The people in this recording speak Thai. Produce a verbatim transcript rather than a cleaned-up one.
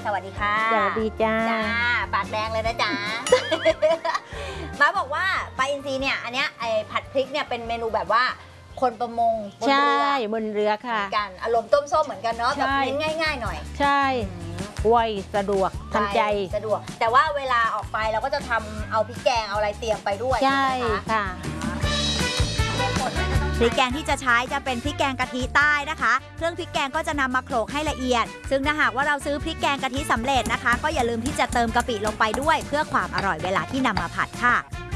สวัสดีค่ะสวัสดีจ้าจ้าปากแดงเลยนะจ๊ะ ม้าบอกว่าปลาอินทรีเนี่ยอันเนี้ยไอผัดพริกเนี่ยเป็นเมนูแบบว่าคนประมงบนเรือใช่บนเรือค่ะกันอารมณ์ต้มส้มเหมือนกันเนาะแบบเน้นง่ายๆหน่อยใช่ไวสะดวกทันใจสะดวกแต่ว่าเวลาออกไปเราก็จะทำเอาพริกแกงเอาอะไรเตรียมไปด้วยใช่ค่ะพริกแกงที่จะใช้จะเป็นพริกแกงกะทิใต้นะคะเครื่องพริกแกงก็จะนำมาโขลกให้ละเอียดซึ่งถ้าหากว่าเราซื้อพริกแกงกะทิสำเร็จนะคะก็อย่าลืมที่จะเติมกะปิลงไปด้วยเพื่อความอร่อยเวลาที่นำมาผัดค่ะ